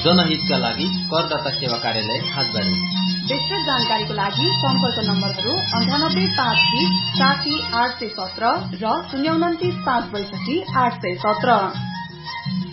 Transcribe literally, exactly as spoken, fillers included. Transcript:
जनहितका लागि करदाता सेवा कार्यालय हातबारी। विस्तृत जानकारीको लागि सम्पर्क नम्बरहरू अन्ठानब्बे पाँच बीस साठी आठ सय सत्र र शून्य उन्तिस पाँच बैसठी आठ सय सत्र।